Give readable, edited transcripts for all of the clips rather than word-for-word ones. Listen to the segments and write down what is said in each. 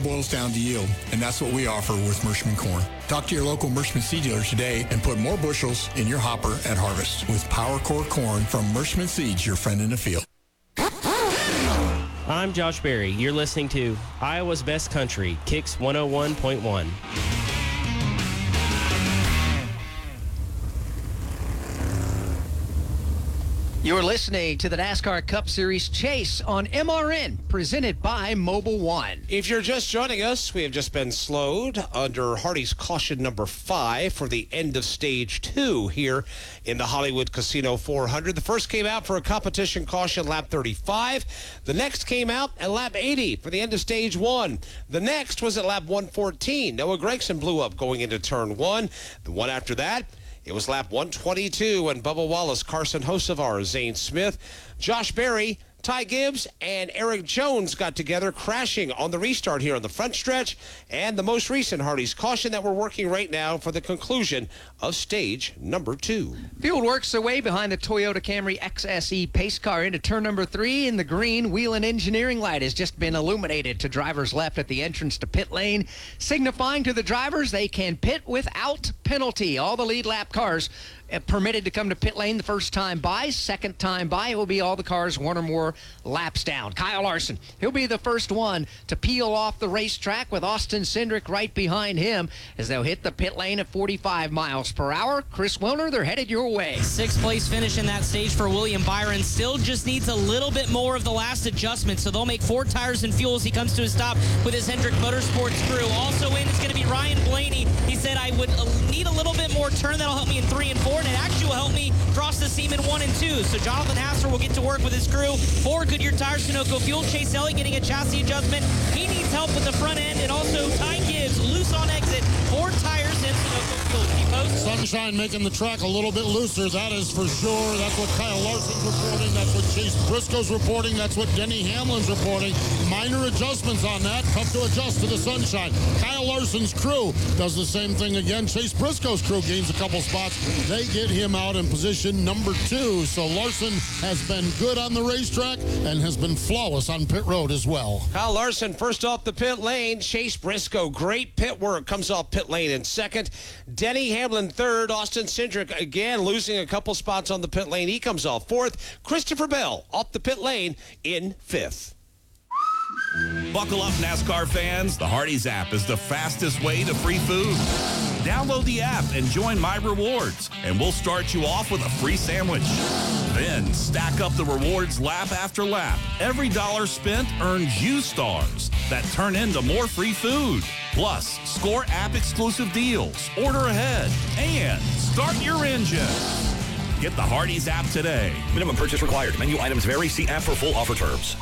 boils down to yield, and that's what we offer with Merschman Corn. Talk to your local Merschman seed dealer today and put more bushels in your hopper at harvest with Power Core Corn from Merschman Seeds, your friend in the field. I'm Josh Berry. You're listening to Iowa's Best Country, Kicks 101.1. You're listening to the NASCAR Cup Series Chase on MRN, presented by Mobil 1. If you're just joining us, we have just been slowed under Hardy's caution number 5 for the end of stage 2 here in the Hollywood Casino 400. The first came out for a competition caution lap 35. The next came out at lap 80 for the end of stage 1. The next was at lap 114. Noah Gragson blew up going into turn 1. The one after that, it was lap 122 when Bubba Wallace, Carson Hocevar, Zane Smith, Josh Berry, Ty Gibbs, and Eric Jones got together, crashing on the restart here on the front stretch, and the most recent Hardy's caution that we're working right now for the conclusion of stage number 2. Field works away behind the Toyota Camry XSE pace car into turn number 3 in the green. Whelen Engineering light has just been illuminated to drivers left at the entrance to pit lane, signifying to the drivers they can pit without penalty. All the lead lap cars permitted to come to pit lane the first time by. Second time by, it will be all the cars one or more laps down. Kyle Larson, he'll be the first one to peel off the racetrack with Austin Cindric right behind him as they'll hit the pit lane at 45 miles per hour. Chris Wilner, they're headed your way. Sixth place finish in that stage for William Byron. Still just needs a little bit more of the last adjustment, so they'll make 4 tires and fuel as he comes to a stop with his Hendrick Motorsports crew. Also in is going to be Ryan Blaney. He said, I would need a little bit more turn. That'll help me in 3 and 4, and it actually will help me cross the seam in 1 and 2. So Jonathan Hasser will get to work with his crew. 4 Goodyear tires, Sunoco fuel. Chase Elliott getting a chassis adjustment. He needs help with the front end, and also Ty Gibbs loose on exit. 4 tires and Sunoco fuel. Keep posted. Sunshine making the track a little bit looser, that is for sure. That's what Kyle Larson's reporting. That's what Chase Briscoe's reporting. That's what Denny Hamlin's reporting. Minor adjustments on that. Tough to adjust to the sunshine. Kyle Larson's crew does the same thing again. Chase Briscoe's crew gains a couple spots. They get him out in position number 2. So Larson has been good on the racetrack and has been flawless on pit road as well. Kyle Larson first off the pit lane. Chase Briscoe, great pit work, comes off pit lane in second. Denny Hamlin third. Austin Cindric again losing a couple spots on the pit lane. He comes off fourth. Christopher Bell off the pit lane in fifth. Buckle up, NASCAR fans. The Hardee's app is the fastest way to free food. Download the app and join My Rewards, and we'll start you off with a free sandwich. Then stack up the rewards lap after lap. Every dollar spent earns you stars that turn into more free food. Plus, score app-exclusive deals, order ahead, and start your engine. Get the Hardee's app today. Minimum purchase required. Menu items vary. See app for full offer terms.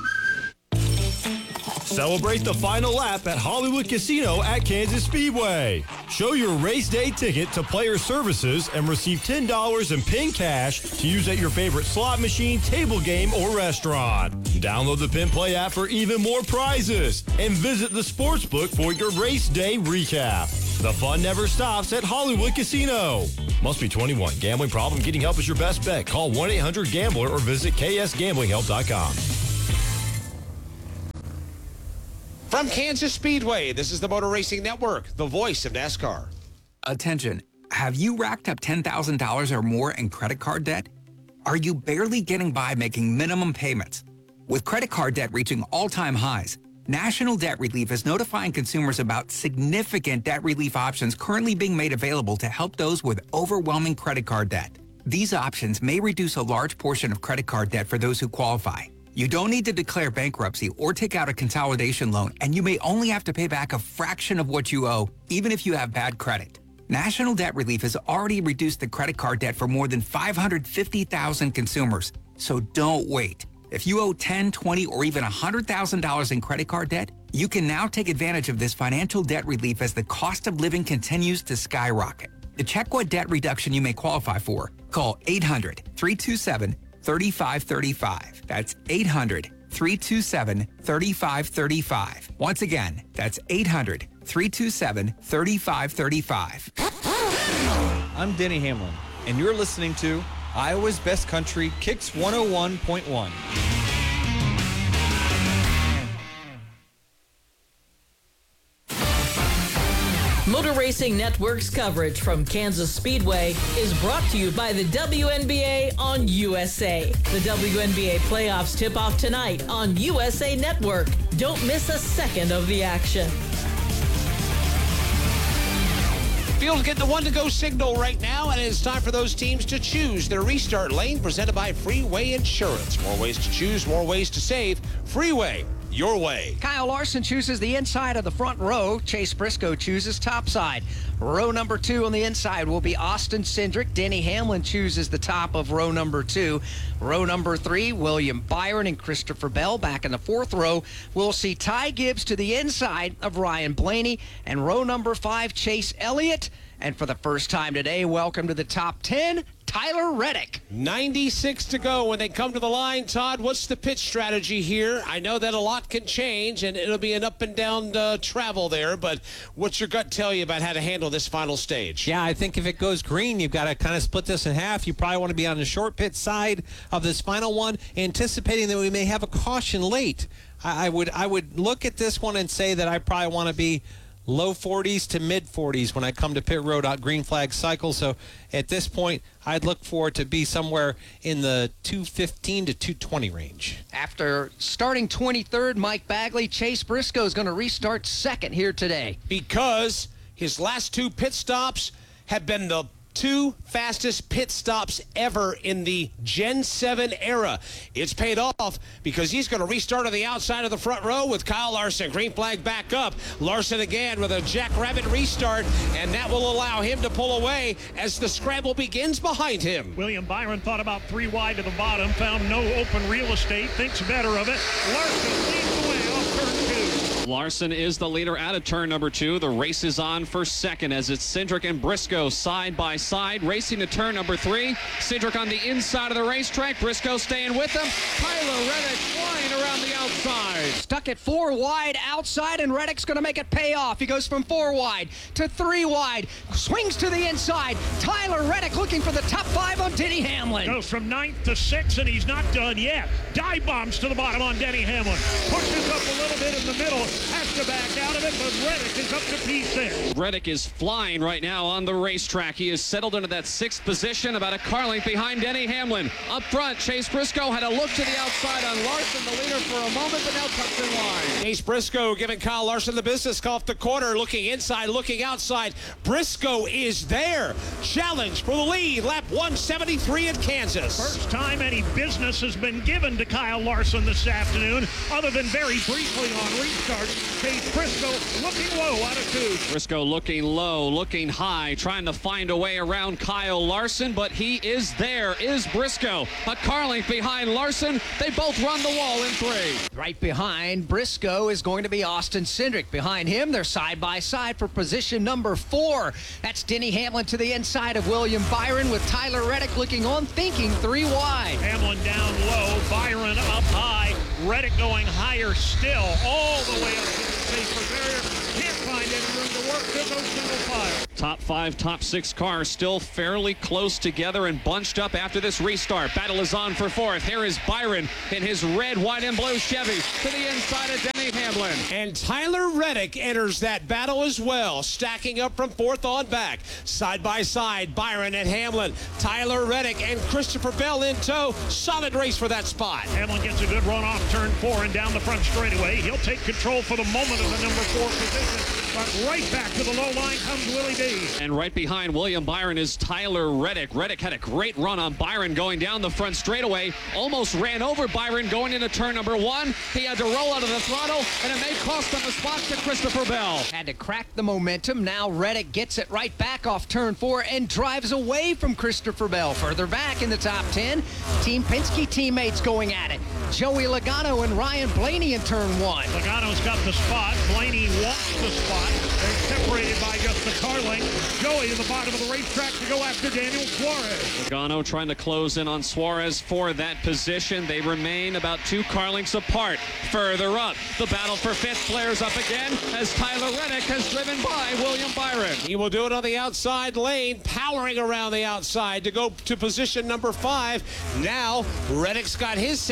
Celebrate the final lap at Hollywood Casino at Kansas Speedway. Show your race day ticket to Player Services and receive $10 in PIN cash to use at your favorite slot machine, table game, or restaurant. Download the PIN Play app for even more prizes and visit the sportsbook for your race day recap. The fun never stops at Hollywood Casino. Must be 21. Gambling problem? Getting help is your best bet. Call 1-800-GAMBLER or visit ksgamblinghelp.com. From Kansas Speedway, this is the Motor Racing Network, the voice of NASCAR. Attention, have you racked up $10,000 or more in credit card debt? Are you barely getting by making minimum payments? With credit card debt reaching all-time highs, National Debt Relief is notifying consumers about significant debt relief options currently being made available to help those with overwhelming credit card debt. These options may reduce a large portion of credit card debt for those who qualify. You don't need to declare bankruptcy or take out a consolidation loan, and you may only have to pay back a fraction of what you owe, even if you have bad credit. National Debt Relief has already reduced the credit card debt for more than 550,000 consumers, so don't wait. If you owe $10,000, $20,000, or even $100,000 in credit card debt, you can now take advantage of this financial debt relief as the cost of living continues to skyrocket. To check what debt reduction you may qualify for, call 800-327-3535. That's 800-327-3535. Once again, that's 800-327-3535. I'm Denny Hamlin, and you're listening to Iowa's Best Country, Kicks 101.1. Motor Racing Network's coverage from Kansas Speedway is brought to you by the WNBA on USA. The WNBA playoffs tip off tonight on USA Network. Don't miss a second of the action. Field get the one-to-go signal right now, and it's time for those teams to choose their restart lane, presented by Freeway Insurance. More ways to choose, more ways to save. Freeway, your way. Kyle Larson chooses the inside of the front row. Chase Briscoe chooses topside. Row number 2 on the inside will be Austin Cindric. Denny Hamlin chooses the top of row number 2. Row number 3, William Byron and Christopher Bell. Back in the 4th row, we'll see Ty Gibbs to the inside of Ryan Blaney. And row number 5, Chase Elliott. And for the first time today, welcome to the top 10, Tyler Reddick. 96 to go when they come to the line. Todd, what's the pitch strategy here? I know that a lot can change, and it'll be an up and down travel there, but what's your gut tell you about how to handle this final stage? Yeah, I think if it goes green, you've got to kind of split this in half. You probably want to be on the short pit side of this final one, anticipating that we may have a caution late. I would look at this one and say that I probably want to be low 40s to mid 40s when I come to pit road out green flag cycle. So at this point, I'd look for it to be somewhere in the 215 to 220 range. After starting 23rd, Mike Bagley, Chase Briscoe is going to restart second here today. Because his last 2 pit stops have been the 2 fastest pit stops ever in the Gen 7 era. It's paid off because he's going to restart on the outside of the front row with Kyle Larson. Green flag back up. Larson again with a jackrabbit restart, and that will allow him to pull away as the scramble begins behind him. William Byron thought about 3 wide to the bottom, found no open real estate, thinks better of it. Larson leads the way off turn 2. Larson is the leader out of turn number 2. The race is on for second as it's Cindric and Briscoe side by side racing to turn number 3. Cindric on the inside of the racetrack. Briscoe staying with them. Tyler Reddick flying around the outside. Stuck at 4 wide outside, and Reddick's going to make it pay off. He goes from 4 wide to 3 wide. Swings to the inside. Tyler Reddick looking for the top 5 on Denny Hamlin. Goes from 9th to 6th, and he's not done yet. Dive bombs to the bottom on Denny Hamlin. Pushes up a little bit in the middle. Has to back out of it, but Reddick is up to P6. Reddick is flying right now on the racetrack. He is settled into that 6th position, about a car length behind Denny Hamlin. Up front, Chase Briscoe had a look to the outside on Larson, the leader for a moment, but now tucks in line. Chase Briscoe giving Kyle Larson the business off the corner, looking inside, looking outside. Briscoe is there. Challenge for the lead, lap 173 in Kansas. First time any business has been given to Kyle Larson this afternoon, other than very briefly on restart. Chase Briscoe looking low out of 2. Briscoe looking low, looking high, trying to find a way around Kyle Larson, but he is there, is Briscoe. A car length behind Larson. They both run the wall in 3. Right behind Briscoe is going to be Austin Cindric. Behind him, they're side by side for position number 4. That's Denny Hamlin to the inside of William Byron, with Tyler Reddick looking on, thinking 3 wide. Hamlin down low, Byron up high, Reddick going higher still, all the way up to the safer barrier. Can't find any room to work. There's no single file. Top 5, top 6 cars still fairly close together and bunched up after this restart. Battle is on for 4th. Here is Byron in his red, white, and blue Chevy to the inside of Denny Hamlin. And Tyler Reddick enters that battle as well, stacking up from 4th on back. Side by side, Byron and Hamlin. Tyler Reddick and Christopher Bell in tow. Solid race for that spot. Hamlin gets a good run off turn 4 and down the front straightaway. He'll take control for the moment of the number 4 position. But right back to the low line comes Willie D. And right behind William Byron is Tyler Reddick. Reddick had a great run on Byron going down the front straightaway. Almost ran over Byron going into turn number 1. He had to roll out of the throttle, and it may cost him the spot to Christopher Bell. Had to crack the momentum. Now Reddick gets it right back off turn 4 and drives away from Christopher Bell. Further back in the top 10, Team Penske teammates going at it. Joey Logano and Ryan Blaney in turn 1. Logano's got the spot. Blaney wants the spot. They're separated by just the car length. Joey in the bottom of the racetrack to go after Daniel Suarez. Logano trying to close in on Suarez for that position. They remain about 2 car lengths apart. Further up, the battle for 5th flares up again as Tyler Reddick has driven by William Byron. He will do it on the outside lane, powering around the outside to go to position number 5. Now, Reddick's got his sails up in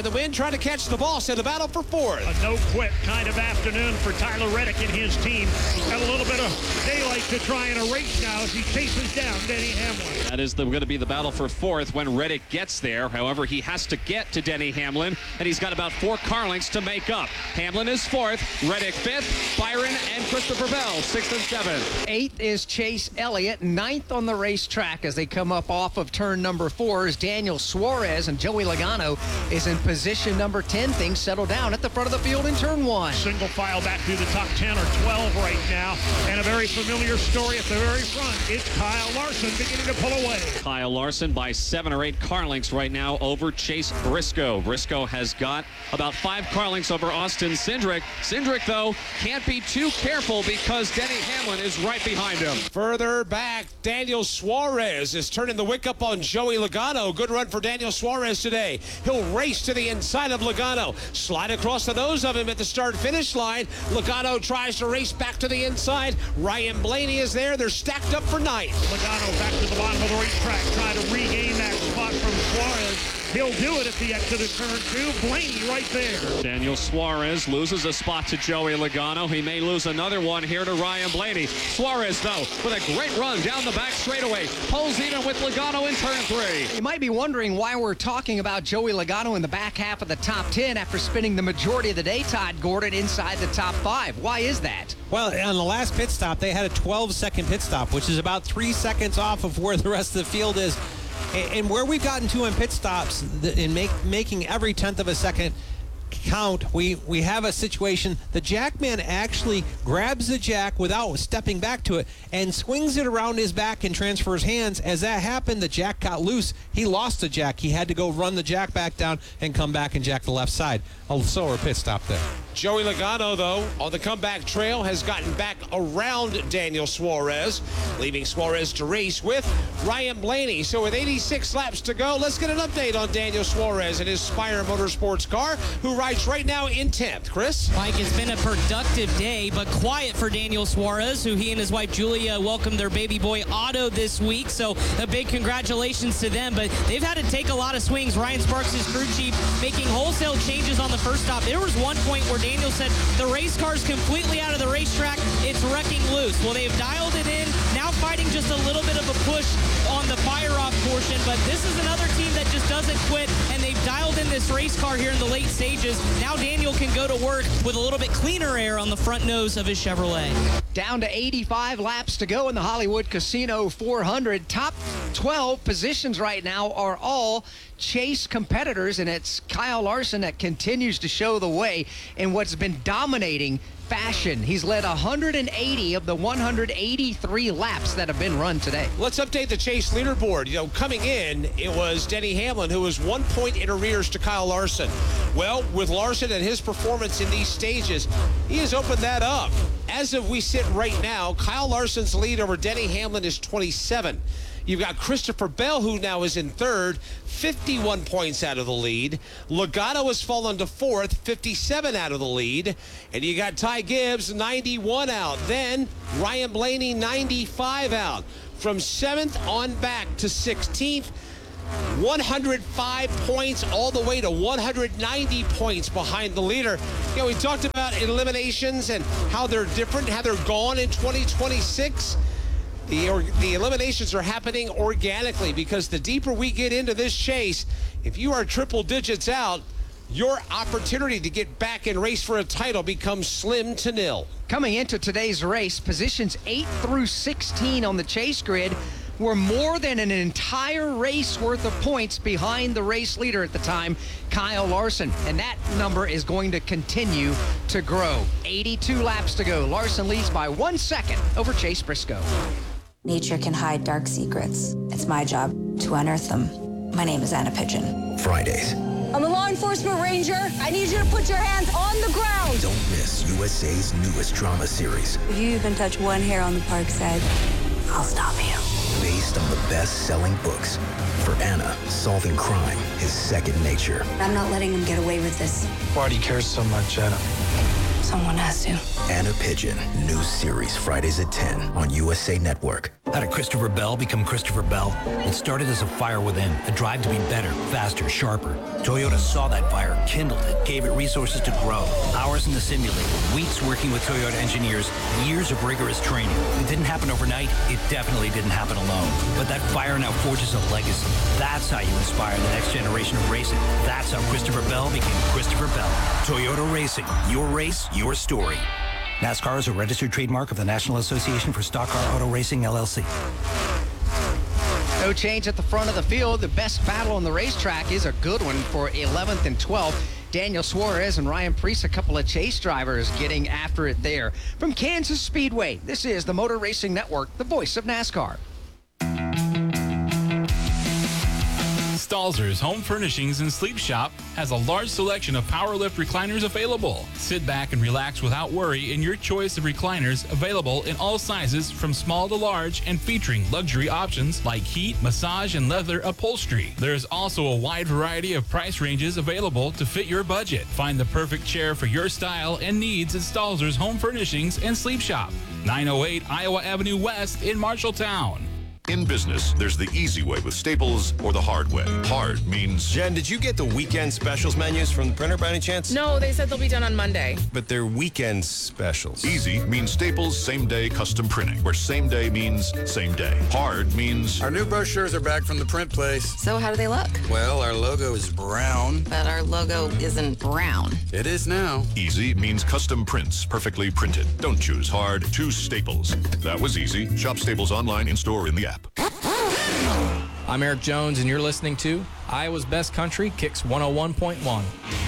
in the wind, trying to catch the boss in the battle for fourth. A no-quit kind of afternoon for Tyler Reddick and his team. Got a little bit of daylight to try in a race now as he chases down Denny Hamlin. That is going to be the battle for fourth when Reddick gets there. However, he has to get to Denny Hamlin, and he's got about 4 car lengths to make up. Hamlin is fourth, Reddick fifth, Byron and Christopher Bell sixth and seventh. Eighth is Chase Elliott. Ninth on the racetrack as they come up off of turn number 4 is Daniel Suarez, and Joey Logano is in position number 10. Things settle down at the front of the field in turn 1. Single file back through the top 10 or 12 right now, and a very familiar story at the very front. It's Kyle Larson beginning to pull away. Kyle Larson by 7 or 8 car lengths right now over Chase Briscoe. Briscoe has got about 5 car lengths over Austin Cindric. Cindric, though, can't be too careful because Denny Hamlin is right behind him. Further back, Daniel Suarez is turning the wick up on Joey Logano. Good run for Daniel Suarez today. He'll race to the inside of Logano. Slide across the nose of him at the start-finish line. Logano tries to race back to the inside. Ryan Blaney is there. They're stacked up for ninth. Logano back to the bottom of the racetrack, trying to regain that spot from Suarez. He'll do it at the exit of turn 2. Blaney right there. Daniel Suarez loses a spot to Joey Logano. He may lose another one here to Ryan Blaney. Suarez, though, with a great run down the back straightaway, pulls even with Logano in turn 3. You might be wondering why we're talking about Joey Logano in the back half of the top 10 after spending the majority of the day, Todd Gordon, inside the top 5. Why is that? Well, on the last pit stop, they had a 12-second pit stop, which is about 3 seconds off of where the rest of the field is. And where we've gotten to in pit stops, in making every 10th of a second count, we have a situation. The jackman actually grabs the jack without stepping back to it and swings it around his back and transfers hands. As that happened, the jack got loose. He lost the jack. He had to go run the jack back down and come back and jack the left side. A slower pit stop there. Joey Logano, though, on the comeback trail, has gotten back around Daniel Suarez, leaving Suarez to race with Ryan Blaney. So with 86 laps to go, let's get an update on Daniel Suarez and his Spire Motorsports car, who rides right now in 10th. Chris? Mike, it's been a productive day, but quiet for Daniel Suarez, who he and his wife Julia welcomed their baby boy Otto this week. So a big congratulations to them, but they've had to take a lot of swings. Ryan Sparks, his crew chief, making wholesale changes on the first stop. There was one point where Daniel said, the race car's completely out of the racetrack. It's wrecking loose. Well, they've dialed it in. Now fighting just a little bit of a push on the fire-off portion, but this is another team that just doesn't quit, and they've dialed in this race car here in the late stages. Now Daniel can go to work with a little bit cleaner air on the front nose of his Chevrolet. Down to 85 laps to go in the Hollywood Casino 400. Top 12 positions right now are all Chase competitors, and it's Kyle Larson that continues to show the way in what's been dominating fashion. He's led 180 of the 183 laps that have been run today. Let's update the Chase leaderboard. You know, coming in, it was Denny Hamlin, who was 1 point in arrears to Kyle Larson. Well, with Larson and his performance in these stages, he has opened that up. As of we sit right now, Kyle Larson's lead over Denny Hamlin is 27. You've got Christopher Bell, who now is in third, 51 points out of the lead. Logano has fallen to fourth, 57 out of the lead. And you got Ty Gibbs, 91 out. Then Ryan Blaney, 95 out. From 7th on back to 16th, 105 points all the way to 190 points behind the leader. You know, we talked about eliminations and how they're different, how they're gone in 2026. The eliminations are happening organically because the deeper we get into this chase, if you are triple digits out, your opportunity to get back and race for a title becomes slim to nil. Coming into today's race, positions 8 through 16 on the chase grid were more than an entire race worth of points behind the race leader at the time, Kyle Larson. And that number is going to continue to grow. 82 laps to go. Larson leads by 1 second over Chase Briscoe. Nature can hide dark secrets. It's my job to unearth them. My name is Anna Pigeon. Fridays. I'm a law enforcement ranger. I need you to put your hands on the ground. Don't miss USA's newest drama series. If you even touch one hair on the park side, I'll stop you. Based on the best-selling books. For Anna, solving crime is second nature. I'm not letting him get away with this. Why do you care so much, Anna? Someone has to. Anna Pigeon, new series Fridays at 10 on USA Network. How did Christopher Bell become Christopher Bell? It started as a fire within, a drive to be better, faster, sharper. Toyota saw that fire, kindled it, gave it resources to grow. Hours in the simulator, weeks working with Toyota engineers, years of rigorous training. It didn't happen overnight. It definitely didn't happen alone. But that fire now forges a legacy. That's how you inspire the next generation of racing. That's how Christopher Bell became Christopher Bell. Toyota Racing. Your race, your story. NASCAR is a registered trademark of the National Association for Stock Car Auto Racing, LLC. No change at the front of the field. The best battle on the racetrack is a good one for 11th and 12th. Daniel Suarez and Ryan Preece, a couple of chase drivers getting after it there. From Kansas Speedway, this is the Motor Racing Network, the voice of NASCAR. Stalzer's Home Furnishings and Sleep Shop has a large selection of power lift recliners available. Sit back and relax without worry in your choice of recliners, available in all sizes from small to large and featuring luxury options like heat, massage, and leather upholstery. There's also a wide variety of price ranges available to fit your budget. Find the perfect chair for your style and needs at Stalzer's Home Furnishings and Sleep Shop, 908 Iowa Avenue West in Marshalltown. In business, there's the easy way with Staples or the hard way. Hard means... Jen, did you get the weekend specials menus from the printer by any chance? No, they said they'll be done on Monday. But they're weekend specials. Easy means Staples same-day custom printing, where same day means same day. Hard means... Our new brochures are back from the print place. So how do they look? Well, our logo is brown. But our logo isn't brown. It is now. Easy means custom prints, perfectly printed. Don't choose hard, choose Staples. That was easy. Shop Staples online, in-store, in the app. I'm Eric Jones, and you're listening to Iowa's Best Country, Kicks 101.1.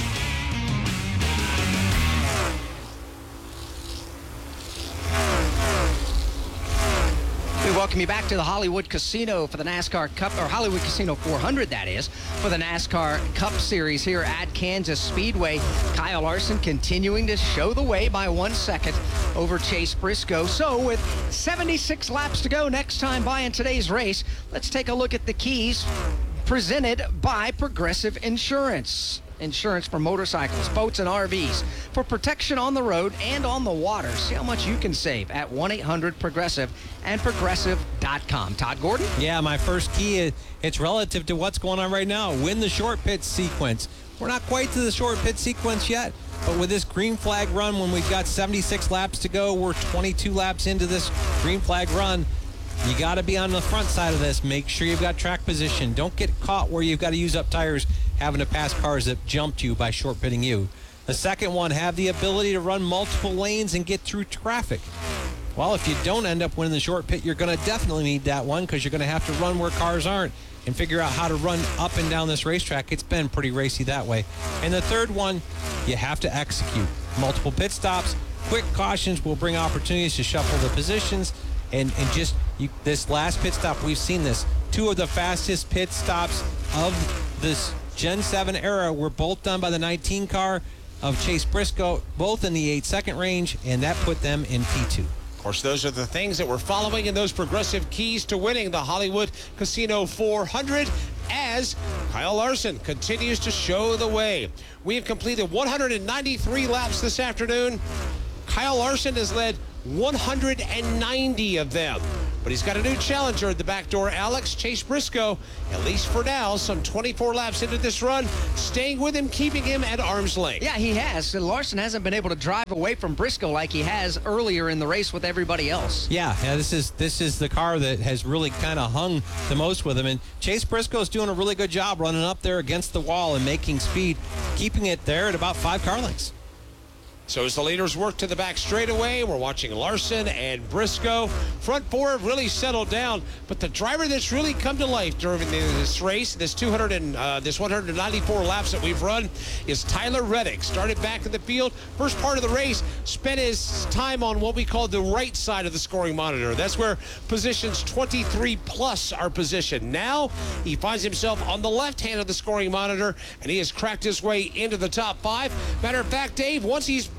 We welcome you back to the Hollywood Casino for the NASCAR Cup, or Hollywood Casino 400, that is, for the NASCAR Cup Series here at Kansas Speedway. Kyle Larson continuing to show the way by 1 second over Chase Briscoe. So with 76 laps to go next time by in today's race, let's take a look at the keys presented by Progressive Insurance. Insurance for motorcycles, boats, and RVs for protection on the road and on the water. See how much you can save at 1-800-PROGRESSIVE and progressive.com. Todd Gordon? Yeah, my first key, it's relative to what's going on right now. Win the short pit sequence. We're not quite to the short pit sequence yet, but with this green flag run, when we've got 76 laps to go, we're 22 laps into this green flag run. You got to be on the front side of this. Make sure you've got track position. Don't get caught where you've got to use up tires having to pass cars that jumped you by short pitting you. The second one, have the ability to run multiple lanes and get through traffic. Well, if you don't end up winning the short pit, you're going to definitely need that one, because you're going to have to run where cars aren't and figure out how to run up and down this racetrack. It's been pretty racy that way. And the third one, you have to execute. Multiple pit stops, quick cautions will bring opportunities to shuffle the positions. And just this last pit stop, we've seen this. 2 of the fastest pit stops of this Gen 7 era were both done by the 19 car of Chase Briscoe, both in the 8-second range, and that put them in P2. Of course, those are the things that we're following in those progressive keys to winning the Hollywood Casino 400 as Kyle Larson continues to show the way. We have completed 193 laps this afternoon. Kyle Larson has led 190 of them. But he's got a new challenger at the back door, Alex Chase Briscoe, at least for now, some 24 laps into this run, staying with him, keeping him at arm's length. Yeah, he has. Larson hasn't been able to drive away from Briscoe like he has earlier in the race with everybody else. Yeah, this is the car that has really kind of hung the most with him. And Chase Briscoe's doing a really good job running up there against the wall and making speed, keeping it there at about 5 car lengths. So as the leaders work to the back straightaway, we're watching Larson and Briscoe. Front four have really settled down, but the driver that's really come to life during this race, this 194 laps that we've run, is Tyler Reddick. Started back in the field, first part of the race, spent his time on what we call the right side of the scoring monitor. That's where positions 23 plus are positioned. Now he finds himself on the left hand of the scoring monitor, and he has cracked his way into the top 5. Matter of fact, Dave, once he's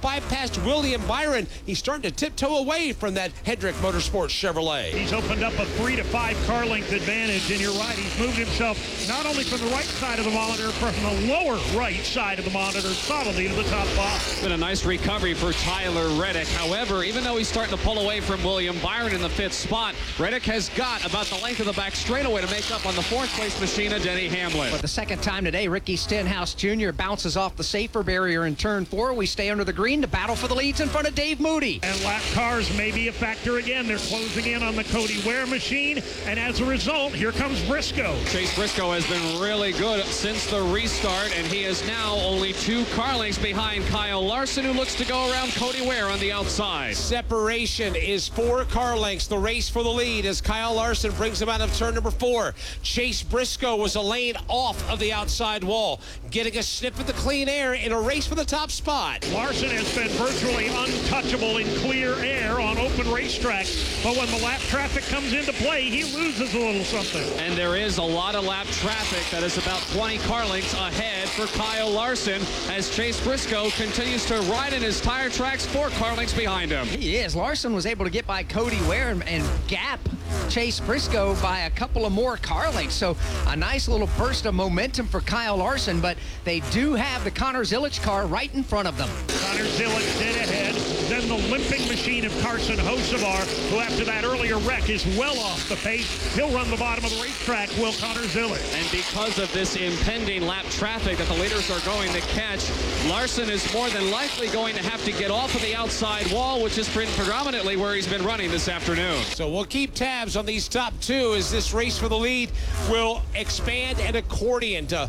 past William Byron. He's starting to tiptoe away from that Hendrick Motorsports Chevrolet. He's opened up a 3 to 5 car length advantage, and you're right, he's moved himself not only from the right side of the monitor, but from the lower right side of the monitor, solidly to the top box. Been a nice recovery for Tyler Reddick. However, even though he's starting to pull away from William Byron in the 5th spot, Reddick has got about the length of the back straightaway to make up on the 4th place machine of Denny Hamlin. For the second time today, Ricky Stenhouse Jr. bounces off the safer barrier in turn 4. We stay under the green to battle for the leads in front of Dave Moody. And lap cars may be a factor again. They're closing in on the Cody Ware machine, and as a result, here comes Briscoe. Chase Briscoe has been really good since the restart, and he is now only 2 car lengths behind Kyle Larson, who looks to go around Cody Ware on the outside. Separation is 4 car lengths. The race for the lead as Kyle Larson brings him out of turn number 4. Chase Briscoe was a lane off of the outside wall, getting a sniff of the clean air in a race for the top spot. Larson has been virtually untouchable in clear air on open racetracks, but when the lap traffic comes into play, he loses a little something. And there is a lot of lap traffic that is about 20 car lengths ahead for Kyle Larson as Chase Briscoe continues to ride in his tire tracks 4 car lengths behind him. He is. Larson was able to get by Cody Ware and gap Chase Briscoe by a couple of more car lengths. So a nice little burst of momentum for Kyle Larson, but they do have the Connor Zilic car right in front of them. Connor Zilic dead ahead, then the limping machine of Carson Hocevar, who after that earlier wreck is well off the pace. He'll run the bottom of the racetrack, will Connor Zilic. And because of this impending lap traffic that the leaders are going to catch, Larson is more than likely going to have to get off of the outside wall, which is predominantly where he's been running this afternoon. So we'll keep tabs on these top 2 as this race for the lead will expand and accordion to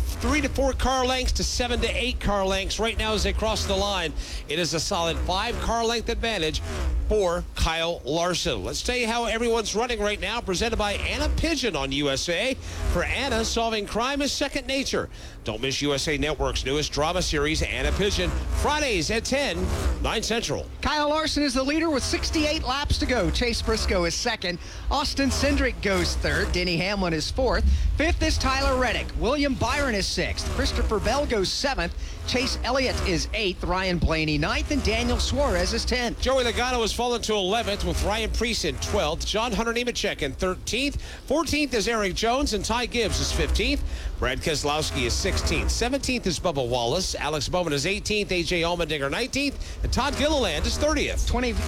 3 to 4 car lengths to 7 to 8 car lengths. Right now as they cross the line, it is a solid 5 car length advantage for Kyle Larson. Let's tell you how everyone's running right now, presented by Anna Pigeon on USA. For Anna, solving crime is second nature. Don't miss USA Network's newest drama series, Anna Pigeon, Fridays at 10, 9 Central. Kyle Larson is the leader with 68 laps to go. Chase Briscoe is second. Austin Cindric goes third. Denny Hamlin is fourth. Fifth is Tyler Reddick. William Byron is sixth. Christopher Bell goes seventh. Chase Elliott is 8th, Ryan Blaney 9th, and Daniel Suarez is 10th. Joey Logano has fallen to 11th with Ryan Preece in 12th. John Hunter Nemechek in 13th. 14th is Eric Jones, and Ty Gibbs is 15th. Brad Keselowski is 16th. 17th is Bubba Wallace. Alex Bowman is 18th. A.J. Allmendinger 19th. And Todd Gilliland is 30th.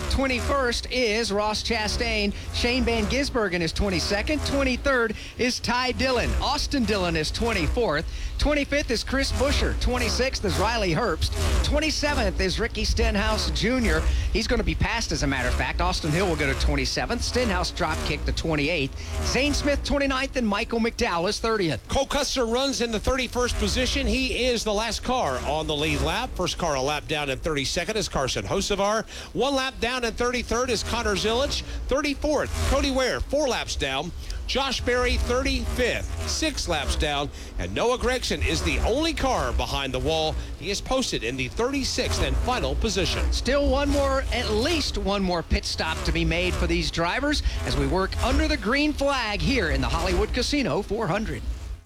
21st is Ross Chastain. Shane Van Gisbergen is 22nd. 23rd is Ty Dillon. Austin Dillon is 24th. 25th is Chris Buescher. 26th is Riley Herbst. 27th is Ricky Stenhouse Jr. He's going to be passed, as a matter of fact. Austin Hill will go to 27th. Stenhouse drop kick to 28th. Zane Smith 29th, and Michael McDowell is 30th. Cole Custer runs in the 31st position. He is the last car on the lead lap. First car a lap down in 32nd is Carson Hocevar. 1 lap down in 33rd is Connor Zilic. 34th, Cody Ware, 4 laps down. Josh Berry, 35th, 6 laps down. And Noah Gragson is the only car behind the wall. He is posted in the 36th and final position. Still at least one more pit stop to be made for these drivers as we work under the green flag here in the Hollywood Casino 400.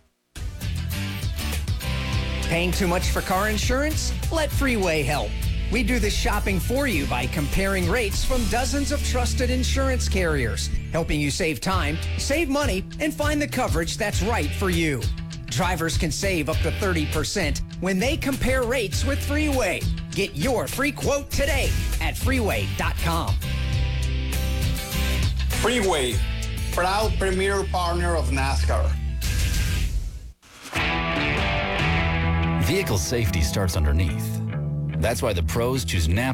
Paying too much for car insurance? Let Freeway help. We do the shopping for you by comparing rates from dozens of trusted insurance carriers, helping you save time, save money, and find the coverage that's right for you. Drivers can save up to 30% when they compare rates with Freeway. Get your free quote today at freeway.com. Freeway, proud premier partner of NASCAR. Vehicle safety starts underneath. That's why the pros choose NAPA